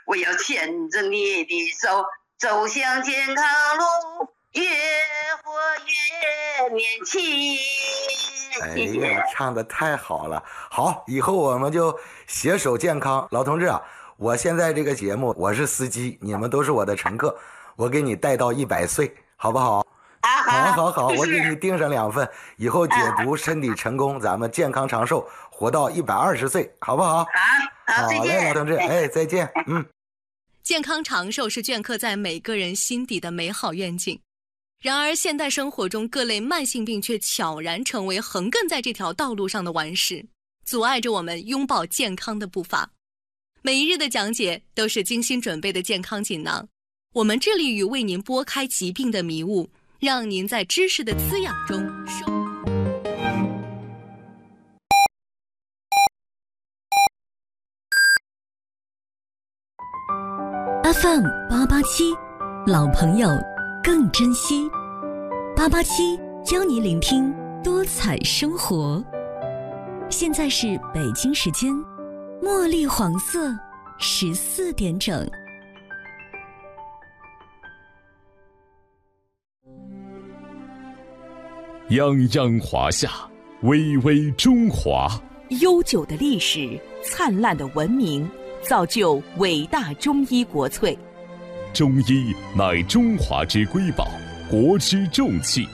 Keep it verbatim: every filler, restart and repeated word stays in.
我要牵着你的手，走向健康路，越活越年轻。 哎呀，唱得太好了！好，以后我们就携手健康。老同志啊，我现在这个节目我是司机，你们都是我的乘客，我给你带到一百岁，好不好？ 啊， 好好好，我给你订上两份，以后解读身体成功，咱们健康长寿，活到一百二十岁，好不好？ 好，好，再见， 好嘞，老同志，哎，再见，嗯。 健康长寿是镌刻在每个人心底的美好愿景。然而现代生活中各类慢性病却悄然成为横亘在这条道路上的顽石，阻碍着我们拥抱健康的步伐。每一日的讲解都是精心准备的健康锦囊，我们致力于为您拨开疾病的迷雾，让您在知识的滋养中收。 F M 八八七，老朋友更珍惜。八八七教你聆听多彩生活。现在是北京时间茉莉黄色十四点整。 泱泱华夏，巍巍中华。 悠久的历史，灿烂的文明，造就伟大中医国粹。 中医乃中华之瑰宝，国之重器。